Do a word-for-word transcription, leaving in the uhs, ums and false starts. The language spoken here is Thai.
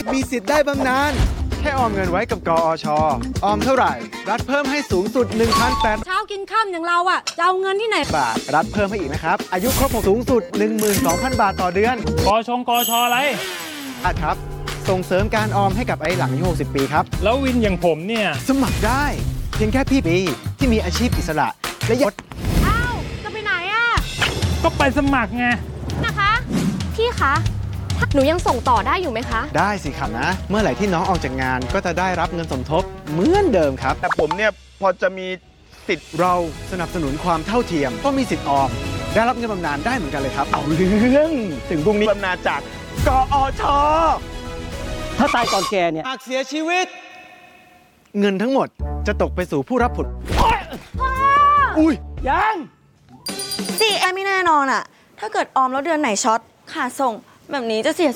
มีสิทธิ์ได้บำนาญแค่ออมเงินไว้กับกอชออมเท่าไหร่รัฐเพิ่มให้สูงสุด หนึ่งพันแปดร้อยเช้ากินค่ำอย่างเราอะจะเอาเงินที่ไหนบาทรัฐเพิ่มให้อีกนะครับอายุครบสูงสุด หนึ่งหมื่นสองพัน บาทต่อเดือนกอชงกอชออะไรอ่ะครับส่งเสริมการออมให้กับไอ้หลังอายุหกสิบปีครับแล้ววินอย่างผมเนี่ยสมัครได้เพียงแค่พี่ปีที่มีอาชีพอิสระและยศอ้าว จะไปไหนอะก็ไปสมัครไงนะคะพี่คะหนูยังส่งต่อได้อยู่ไหมคะได้สิครับนะ เมื่อไหร่ที่น้องออกจากงานก็จะได้รับเงินสมทบเหมือนเดิมครับแต่ผมเนี่ยพอจะมีสิทธิ์เราสนับสนุนความเท่าเทียมก็มีสิทธิ์ออม ได้รับเงินบำนาญได้เหมือนกันเลยครับ เอาเรื่องถึงพรุ่งนี้บำนาญจากกอชถ้าตายก่อนแกเนี่ยหากเสียชีวิต เงินทั้งหมดจะตกไปสู่ผู้รับผลอุ้ยยังซีแอไม่แน่นอนอะถ้าเกิดออมแล้วเดือนไหนช็อตขาดส่ง แบบนี้จะเสีย